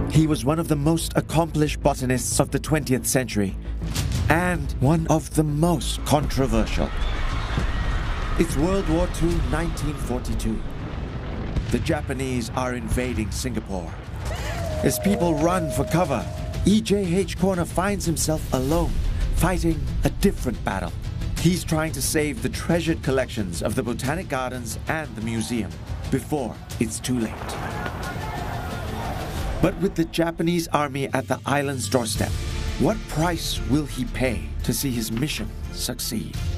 He was one of the most accomplished botanists of the 20th century, and one of the most controversial. It's World War II, 1942. The Japanese are invading Singapore. As people run for cover, E.J.H. Corner finds himself alone, fighting a different battle. He's trying to save the treasured collections of the Botanic Gardens and the museum before it's too late. But with the Japanese army at the island's doorstep, what price will he pay to see his mission succeed?